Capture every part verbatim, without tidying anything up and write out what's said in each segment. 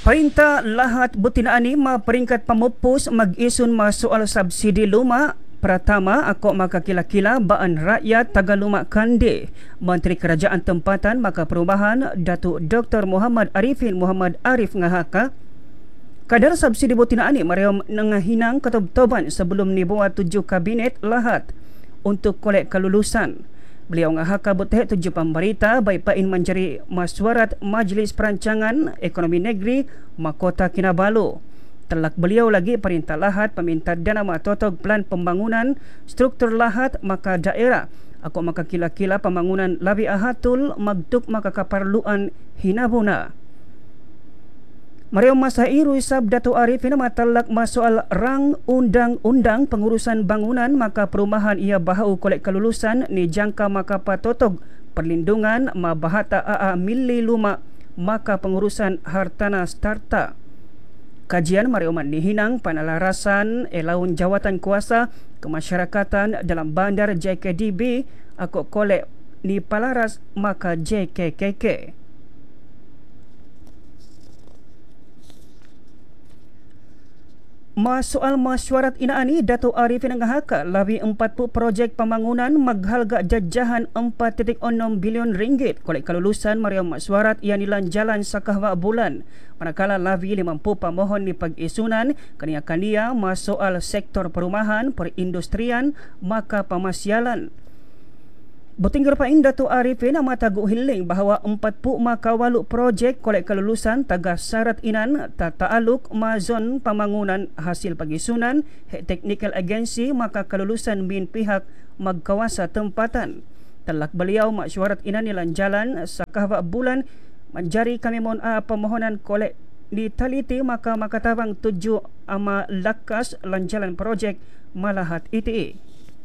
Perintah lahat butinaan ni ma peringkat pemupus mag-isun ma soal subsidi lumak. Pertama, ako maka kila-kila baan rakyat Tagalumak Kande. Menteri Kerajaan Tempatan Maka Perubahan Datuk Doktor Muhammad Arifin Muhammad Arif ngahaka kadar subsidi butinaan ni mariam nangahinang ketob-toban sebelum ni buat tujuh kabinet lahat untuk kolek kelulusan. Beliau ngahaka butih tujuh pemberita baik pain menjadi mesyuarat Majlis Perancangan Ekonomi Negeri Mahkota Kinabalu. Telak beliau lagi perintah lahat peminta dana matotog plan pembangunan struktur lahat maka daerah. Aku maka kila-kila pembangunan labi ahatul magduk maka keperluan hinabuna. Mario Masairu Isab Datuk Arifin matalak masoal rang undang-undang pengurusan bangunan maka perumahan ia bahau kolek kelulusan ni jangka maka patotog perlindungan mabahata aa milli lumak maka pengurusan hartana starta. Kajian Mario Manihinang panalarasan elaun jawatan kuasa kemasyarakatan dalam bandar J K D B aku kolek ni palaras maka J K K K. Masoal masyuarat inaani Datuk Arifin ngahaka labi empat puluh projek pembangunan maghalga jajahan empat titik enam bilion ringgit kolek kelulusan Mario masyuarat yang nilan jalan sakahwa bulan. Manakala labi lima puluh pemohon ni pag-isunan kaniakan dia masoal sektor perumahan, perindustrian maka pemasyalan. Butinggar pain Datuk Arifin amat taguk hiling bahawa empat puluh makawaluk projek kolek kelulusan tagas syarat inan tak ta'aluk mazon pembangunan hasil pagisunan hek technical agency maka kelulusan min pihak magkawasa tempatan. Telak beliau masyuarat inan nilan jalan sakahwa bulan menjari kami mohon a pemohonan kolek ditaliti maka makatawang tujuh ama lakas lanjalan projek malahat I T E.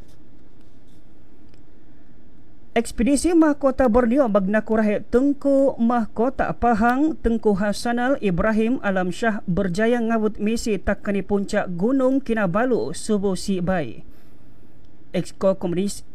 Ekspedisi Mahkota Borneo Bagnakurah Tengku Mahkota Pahang Tengku Hasanal Ibrahim Alam Shah berjaya ngawut misi takani puncak Gunung Kinabalu subuh si bayi. Exco Komunis